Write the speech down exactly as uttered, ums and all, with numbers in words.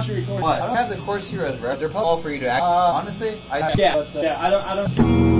actually recording. What? I don't have the chords here as ref. They're probably all for you to act. Uh, honestly, I yeah, but, uh, yeah, I don't, I don't.